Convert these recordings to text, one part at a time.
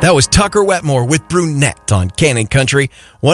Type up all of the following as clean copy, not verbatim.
That was Tucker Wetmore with Brunette on Cannon Country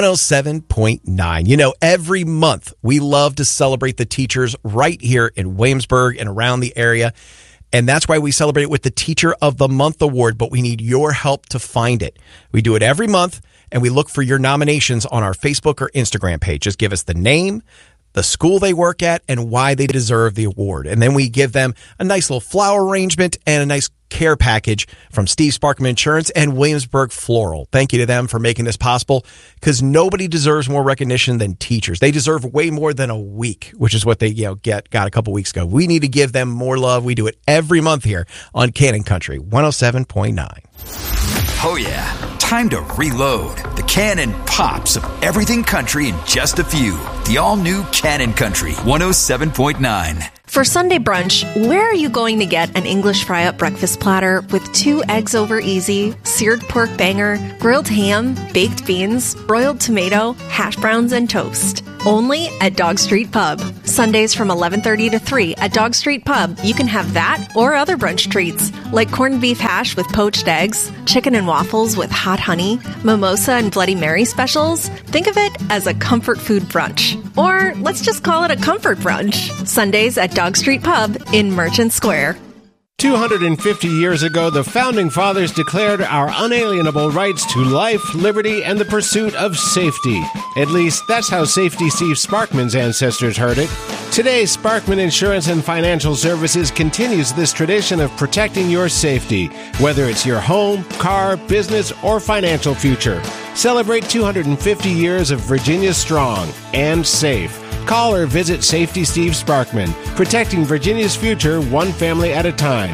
107.9. You know, every month we love to celebrate the teachers right here in Williamsburg and around the area. And that's why we celebrate it with the Teacher of the Month Award, but we need your help to find it. We do it every month, and we look for your nominations on our Facebook or Instagram page. Just give us the name, the school they work at, and why they deserve the award. And then we give them a nice little flower arrangement and a nice care package from Steve Sparkman Insurance and Williamsburg Floral. Thank you to them for making this possible, because nobody deserves more recognition than teachers. They deserve way more than a week, which is what they got a couple weeks ago. We need to give them more love. We do it every month here on Cannon Country 107.9. Oh yeah, time to reload. The Cannon pops of everything country in just a few. The all-new Cannon Country 107.9. For Sunday brunch, where are you going to get an English fry-up breakfast platter with 2 eggs over easy, seared pork banger, grilled ham, baked beans, broiled tomato, hash browns, and toast? Only at Dog Street Pub. Sundays from 11:30 to 3 at Dog Street Pub, you can have that or other brunch treats like corned beef hash with poached eggs, chicken and waffles with hot honey, mimosa and Bloody Mary specials. Think of it as a comfort food brunch. Or let's just call it a comfort brunch. Sundays at Dog Street Pub in Merchant Square. 250 years ago, the Founding Fathers declared our unalienable rights to life, liberty, and the pursuit of safety. At least, that's how Safety Steve Sparkman's ancestors heard it. Today, Sparkman Insurance and Financial Services continues this tradition of protecting your safety, whether it's your home, car, business, or financial future. Celebrate 250 years of Virginia strong and safe. Call or visit Safety Steve Sparkman, protecting Virginia's future one family at a time.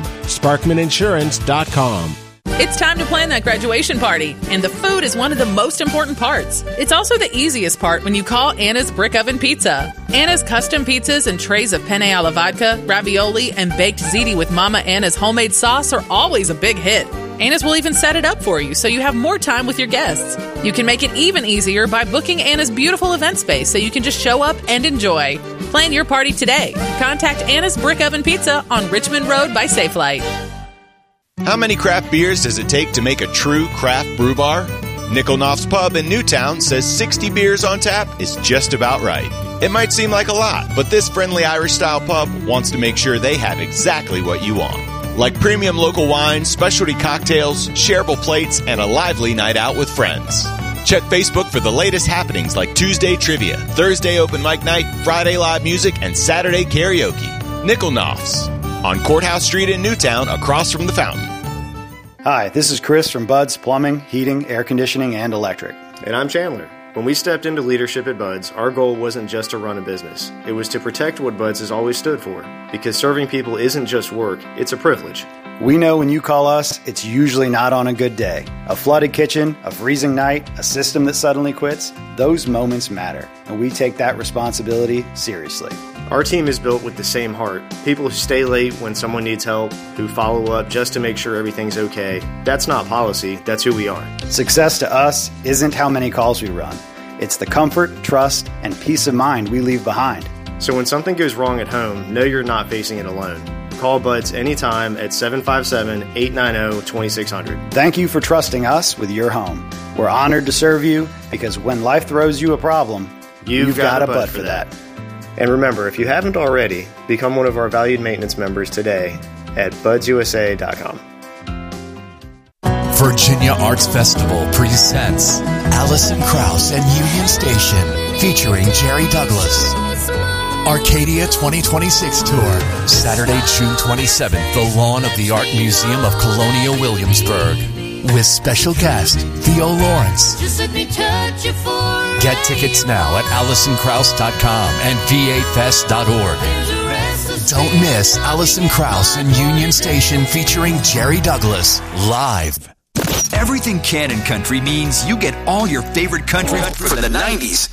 SparkmanInsurance.com. It's time to plan that graduation party, and the food is one of the most important parts. It's also the easiest part when you call Anna's Brick Oven Pizza. Anna's custom pizzas and trays of penne alla vodka, ravioli, and baked ziti with Mama Anna's homemade sauce are always a big hit. Anna's will even set it up for you so you have more time with your guests. You can make it even easier by booking Anna's beautiful event space so you can just show up and enjoy. Plan your party today. Contact Anna's Brick Oven Pizza on Richmond Road by Safelight. How many craft beers does it take to make a true craft brew bar? Nickel Knopf's Pub in Newtown says 60 beers on tap is just about right. It might seem like a lot, but this friendly Irish-style pub wants to make sure they have exactly what you want. Like premium local wines, specialty cocktails, shareable plates, and a lively night out with friends. Check Facebook for the latest happenings like Tuesday Trivia, Thursday Open Mic Night, Friday Live Music, and Saturday Karaoke. Nickel Knopf's on Courthouse Street in Newtown, across from the fountain. Hi, this is Chris from Bud's Plumbing, Heating, Air Conditioning, and Electric. And I'm Chandler. When we stepped into leadership at Bud's, our goal wasn't just to run a business. It was to protect what Bud's has always stood for. Because serving people isn't just work, it's a privilege. We know when you call us, it's usually not on a good day. A flooded kitchen, a freezing night, a system that suddenly quits, those moments matter. And we take that responsibility seriously. Our team is built with the same heart. People who stay late when someone needs help, who follow up just to make sure everything's okay. That's not policy, that's who we are. Success to us isn't how many calls we run. It's the comfort, trust, and peace of mind we leave behind. So when something goes wrong at home, know you're not facing it alone. Call Bud's anytime at 757-890-2600. Thank you for trusting us with your home. We're honored to serve you because when life throws you a problem, you've got a Bud for that. And remember, if you haven't already, become one of our valued maintenance members today at budsusa.com. Virginia Arts Festival presents Alison Krauss and Union Station featuring Jerry Douglas. Arcadia 2026 Tour, Saturday, June 27th, the lawn of the Art Museum of Colonial Williamsburg. With special guest, Theo Lawrence. Just let me touch you for Get tickets now at AlisonKrauss.com and VAFest.org. Don't miss Alison Krauss and Union Station featuring Jerry Douglas live. Everything Cannon Country means you get all your favorite country from the 90s